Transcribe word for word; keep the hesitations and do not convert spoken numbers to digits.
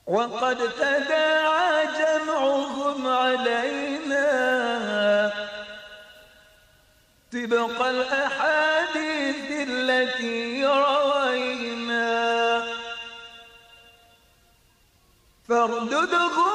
وقد تداعى جمعهم علينا طبق الأحاديث التي روينا، فارددهم